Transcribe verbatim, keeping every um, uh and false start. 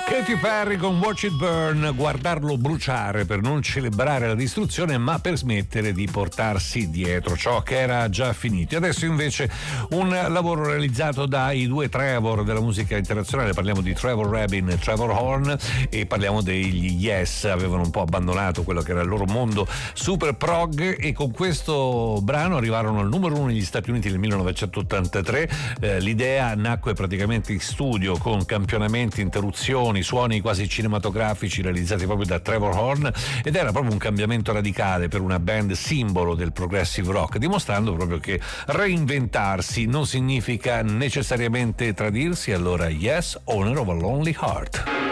Katy Perry con Watch It Burn, guardarlo bruciare per non celebrare la distruzione ma per smettere di portarsi dietro ciò che era già finito. Adesso invece un lavoro realizzato dai due Trevor della musica internazionale, parliamo di Trevor Rabin e Trevor Horn e parliamo degli Yes. Avevano un po' abbandonato quello che era il loro mondo super prog e con questo brano arrivarono al numero uno negli Stati Uniti nel millenovecentottantatré. Eh, l'idea nacque praticamente in studio con campionamenti, interruzioni, suoni quasi cinematografici realizzati proprio da Trevor Horn ed era proprio un cambiamento radicale per una band simbolo del progressive rock, dimostrando proprio che reinventarsi non significa necessariamente tradirsi. Allora Yes, Owner of a Lonely Heart.